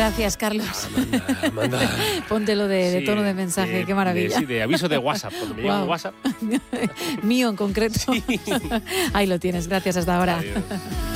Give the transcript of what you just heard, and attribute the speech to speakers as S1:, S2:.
S1: Gracias, Carlos.
S2: Manda.
S1: Póntelo de tono de mensaje, qué maravilla.
S2: Sí, de aviso de WhatsApp, cuando me llega un WhatsApp.
S1: Mío en concreto.
S2: Sí.
S1: Ahí lo tienes, gracias, hasta ahora.
S2: Adiós.